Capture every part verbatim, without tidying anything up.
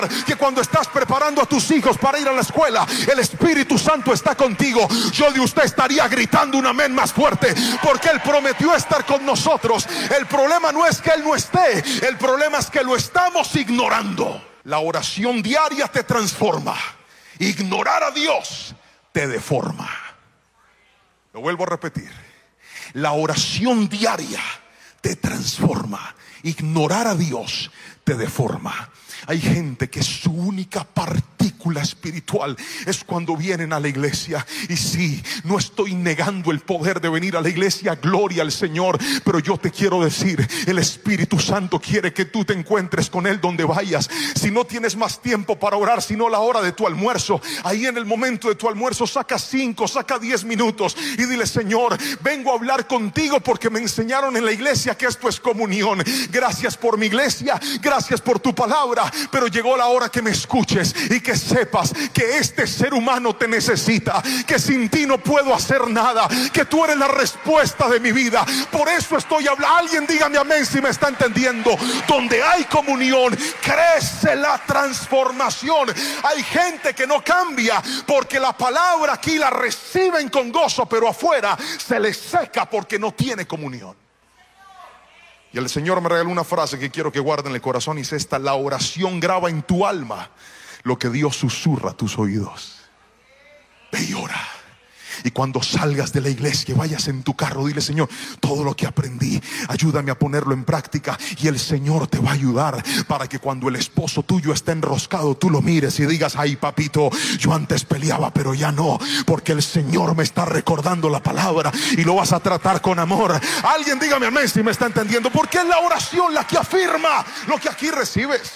que cuando estás preparando a tus hijos para ir a la escuela, el Espíritu Santo está contigo. Yo de usted estaría gritando un amén más fuerte, porque Él prometió estar con nosotros. El problema no es que Él no esté, el problema es que lo estamos ignorando. La oración diaria te transforma. Ignorar a Dios te deforma. Lo vuelvo a repetir. La oración diaria te transforma. Ignorar a Dios te deforma. Hay gente que su única partícula espiritual es cuando vienen a la iglesia. Y sí, no estoy negando el poder de venir a la iglesia, gloria al Señor, pero yo te quiero decir, el Espíritu Santo quiere que tú te encuentres con Él donde vayas. Si no tienes más tiempo para orar, sino la hora de tu almuerzo, ahí en el momento de tu almuerzo saca cinco, saca diez minutos y dile: Señor, vengo a hablar contigo porque me enseñaron en la iglesia que esto es comunión. Gracias por mi iglesia, gracias por tu palabra, pero llegó la hora que me escuches y que sepas que este ser humano te necesita, que sin ti no puedo hacer nada, que tú eres la respuesta de mi vida. Por eso estoy hablando. Alguien dígame amén si me está entendiendo. Donde hay comunión, crece la transformación. Hay gente que no cambia porque la palabra aquí la reciben con gozo, pero afuera se les seca porque no tiene comunión. Y el Señor me regaló una frase que quiero que guarden en el corazón, y es esta: la oración graba en tu alma lo que Dios susurra a tus oídos. Ve y ora. Y cuando salgas de la iglesia, vayas en tu carro, dile: Señor, todo lo que aprendí, ayúdame a ponerlo en práctica. Y el Señor te va a ayudar para que cuando el esposo tuyo esté enroscado, tú lo mires y digas: ay, papito, yo antes peleaba, pero ya no, porque el Señor me está recordando la palabra. Y lo vas a tratar con amor. Alguien dígame amén si me está entendiendo, porque es la oración la que afirma lo que aquí recibes.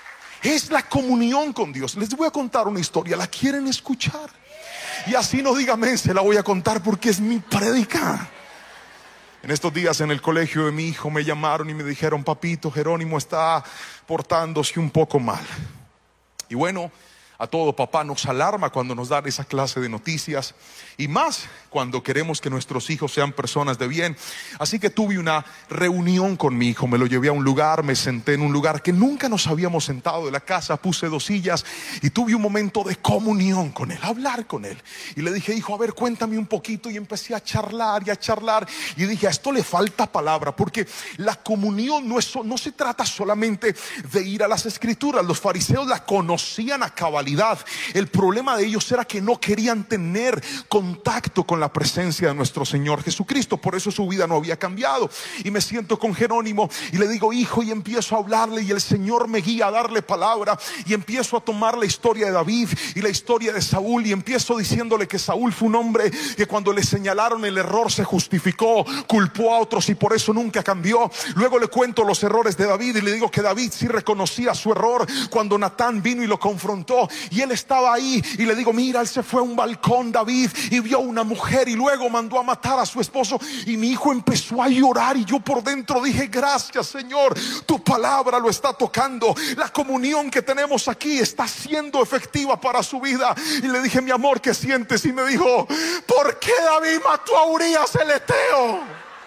Es la comunión con Dios. Les voy a contar una historia. ¿La quieren escuchar? Y así no diga amén, se la voy a contar porque es mi prédica. En estos días en el colegio de mi hijo me llamaron y me dijeron: papito, Jerónimo está portándose un poco mal. Y bueno, a todo papá nos alarma cuando nos dan esa clase de noticias, y más cuando queremos que nuestros hijos sean personas de bien. Así que tuve una reunión con mi hijo, me lo llevé a un lugar, me senté en un lugar que nunca nos habíamos sentado de la casa, puse dos sillas y tuve un momento de comunión con él, hablar con él. Y le dije: hijo, a ver, cuéntame un poquito. Y empecé a charlar y a charlar y dije: a esto le falta palabra, porque la comunión no, es, no se trata solamente de ir a las escrituras. Los fariseos la conocían a cabalidad. El problema de ellos era que no querían tener contacto con la presencia de nuestro Señor Jesucristo. Por eso su vida no había cambiado. Y me siento con Jerónimo y le digo: hijo, y empiezo a hablarle, y el Señor me guía a darle palabra. Y empiezo a tomar la historia de David y la historia de Saúl, y empiezo diciéndole que Saúl fue un hombre que cuando le señalaron el error se justificó, culpó a otros y por eso nunca cambió. Luego le cuento los errores de David y le digo que David sí reconocía su error cuando Natán vino y lo confrontó. Y él estaba ahí y le digo: mira, él se fue a un balcón, David, y vio una mujer y luego mandó a matar a su esposo. Y mi hijo empezó a llorar y yo por dentro dije: gracias, Señor, tu palabra lo está tocando. La comunión que tenemos aquí está siendo efectiva para su vida. Y le dije: mi amor, ¿qué sientes? Y me dijo: ¿por qué David mató a Urías el Eteo?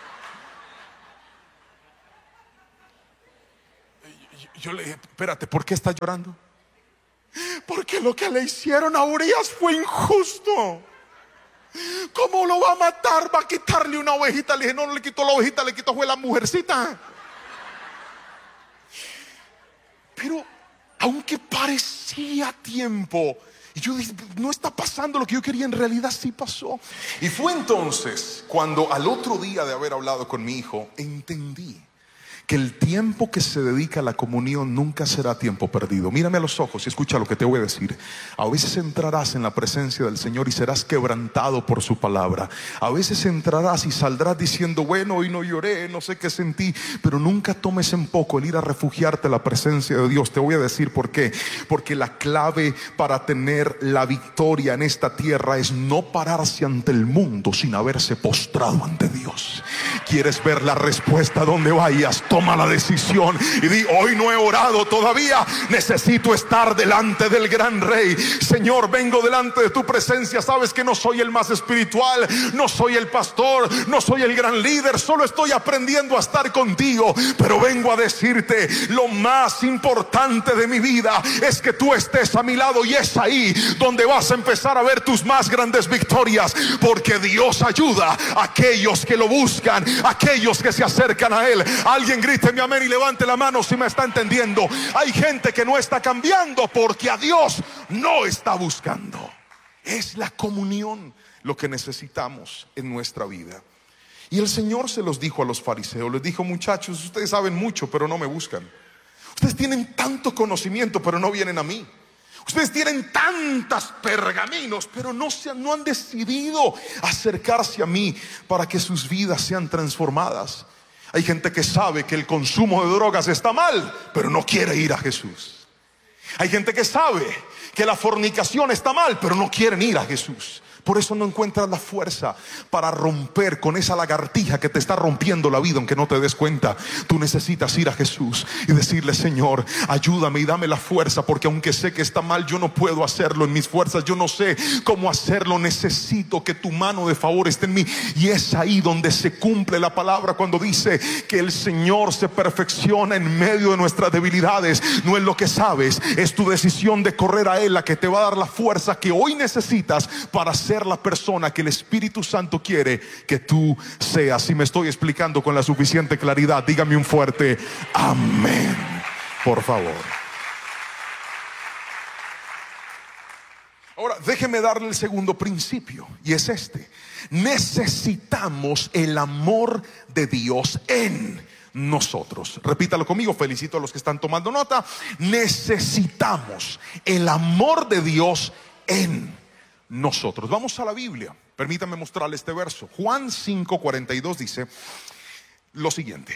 Yo le dije: espérate, ¿por qué estás llorando? Porque lo que le hicieron a Urías fue injusto. ¿Cómo lo va a matar? ¿Va a quitarle una ovejita? Le dije: no, no le quitó la ovejita, le quitó fue la mujercita. Pero aunque parecía tiempo, y yo dije: no está pasando lo que yo quería, en realidad sí pasó. Y fue entonces cuando al otro día de haber hablado con mi hijo, entendí que el tiempo que se dedica a la comunión nunca será tiempo perdido. Mírame a los ojos y escucha lo que te voy a decir. A veces entrarás en la presencia del Señor y serás quebrantado por su palabra. A veces entrarás y saldrás diciendo: bueno, hoy no lloré, no sé qué sentí. Pero nunca tomes en poco el ir a refugiarte en la presencia de Dios. Te voy a decir por qué. Porque la clave para tener la victoria en esta tierra es no pararse ante el mundo sin haberse postrado ante Dios. ¿Quieres ver la respuesta donde vayas? toma la decisión y di: hoy no he orado todavía, necesito estar delante del gran Rey. Señor, vengo delante de tu presencia. Sabes que no soy el más espiritual, no soy el pastor, no soy el gran líder, solo estoy aprendiendo a estar contigo, pero vengo a decirte: lo más importante de mi vida es que tú estés a mi lado, y es ahí donde vas a empezar a ver tus más grandes victorias, porque Dios ayuda a aquellos que lo buscan, a aquellos que se acercan a Él. Alguien grite mi amén y levante la mano si me está entendiendo. Hay gente que no está cambiando porque a Dios no está buscando. Es la comunión lo que necesitamos en nuestra vida. Y el Señor se los dijo a los fariseos. Les dijo: muchachos, ustedes saben mucho, pero no me buscan. Ustedes tienen tanto conocimiento, pero no vienen a mí. Ustedes tienen tantos pergaminos, pero no, se, no han decidido acercarse a mí para que sus vidas sean transformadas. Hay gente que sabe que el consumo de drogas está mal, pero no quiere ir a Jesús. Hay gente que sabe que la fornicación está mal, pero no quieren ir a Jesús. Por eso no encuentras la fuerza para romper con esa lagartija que te está rompiendo la vida, aunque no te des cuenta. Tú necesitas ir a Jesús y decirle: Señor, ayúdame y dame la fuerza, porque aunque sé que está mal, yo no puedo hacerlo en mis fuerzas, yo no sé cómo hacerlo, necesito que tu mano de favor esté en mí. Y es ahí donde se cumple la palabra cuando dice que el Señor se perfecciona en medio de nuestras debilidades. No es lo que sabes, es tu decisión de correr a Él la que te va a dar la fuerza que hoy necesitas para ser la persona que el Espíritu Santo quiere que tú seas. Si me estoy explicando con la suficiente claridad, dígame un fuerte amén, por favor. Ahora déjeme darle el segundo principio, y es este: necesitamos el amor de Dios en nosotros. Repítalo conmigo, felicito a los que están tomando nota. Necesitamos el amor de Dios en nosotros. Vamos a la Biblia. Permítame mostrarle este verso. Juan cinco cuarenta y dos dice lo siguiente: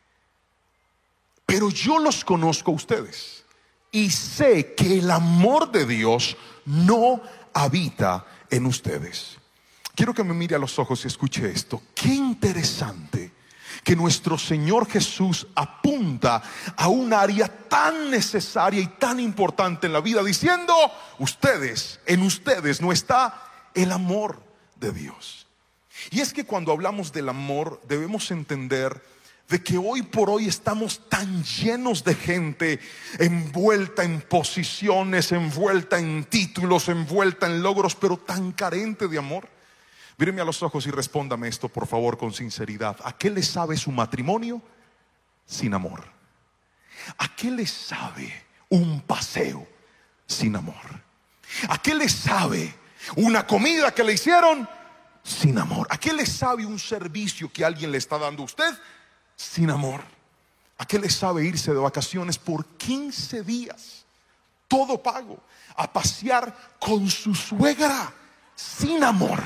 pero yo los conozco a ustedes y sé que el amor de Dios no habita en ustedes. Quiero que me mire a los ojos y escuche esto. Qué interesante que nuestro Señor Jesús apunta a un área tan necesaria y tan importante en la vida, diciendo: ustedes, en ustedes no está el amor de Dios. Y es que cuando hablamos del amor, debemos entender de que hoy por hoy estamos tan llenos de gente envuelta en posiciones, envuelta en títulos, envuelta en logros, pero tan carente de amor. Míreme a los ojos y respóndame esto, por favor, con sinceridad. ¿A qué le sabe su matrimonio sin amor? ¿A qué le sabe un paseo sin amor? ¿A qué le sabe una comida que le hicieron sin amor? ¿A qué le sabe un servicio que alguien le está dando a usted sin amor? ¿A qué le sabe irse de vacaciones por quince días, todo pago, a pasear con su suegra sin amor?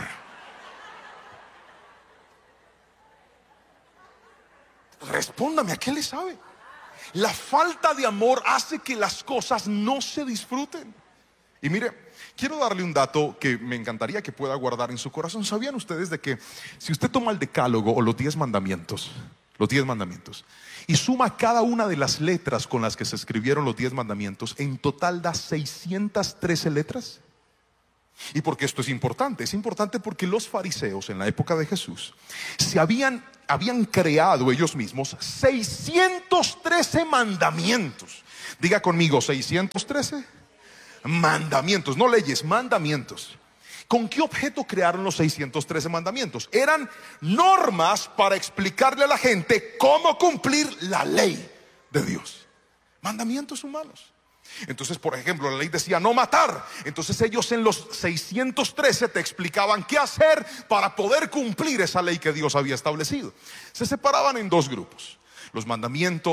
Respóndame, ¿a qué le sabe? La falta de amor hace que las cosas no se disfruten. Y mire, quiero darle un dato que me encantaría que pueda guardar en su corazón. ¿Sabían ustedes de que si usted toma el decálogo o los diez mandamientos, los diez mandamientos, y suma cada una de las letras con las que se escribieron los diez mandamientos, en total da seiscientas trece letras? ¿Y por qué esto es importante? Es importante porque los fariseos en la época de Jesús se habían, habían creado ellos mismos seiscientos trece mandamientos. Diga conmigo, seiscientos trece mandamientos, no leyes, mandamientos. ¿Con qué objeto crearon los seiscientos trece mandamientos? Eran normas para explicarle a la gente cómo cumplir la ley de Dios. Mandamientos humanos. Entonces, por ejemplo, la ley decía no matar. Entonces ellos en los seiscientos trece te explicaban qué hacer para poder cumplir esa ley que Dios había establecido. Se separaban en dos grupos: los mandamientos